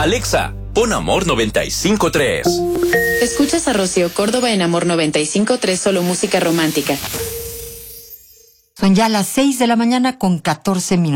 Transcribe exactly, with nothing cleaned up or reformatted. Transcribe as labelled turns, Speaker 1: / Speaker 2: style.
Speaker 1: Alexa, pon Amor noventa y cinco punto tres.
Speaker 2: Escuchas a Rocío Córdoba en Amor noventa y cinco punto tres, solo música romántica.
Speaker 3: Son ya las seis de la mañana con catorce minutos.